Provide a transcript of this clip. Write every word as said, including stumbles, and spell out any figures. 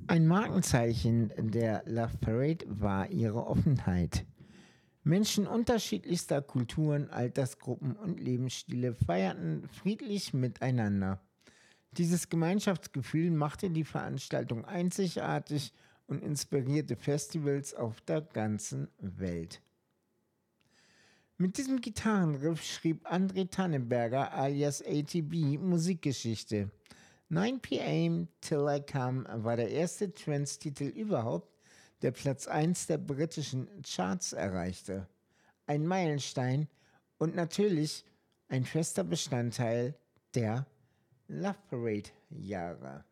Ein Markenzeichen der Love Parade war ihre Offenheit. Menschen unterschiedlichster Kulturen, Altersgruppen und Lebensstile feierten friedlich miteinander. Dieses Gemeinschaftsgefühl machte die Veranstaltung einzigartig und inspirierte Festivals auf der ganzen Welt. Mit diesem Gitarrenriff schrieb André Tannenberger alias A T B Musikgeschichte. nine p m Till I Come war der erste Trance-Titel überhaupt, der Platz eins der britischen Charts erreichte. Ein Meilenstein und natürlich ein fester Bestandteil der Love Parade Jahre.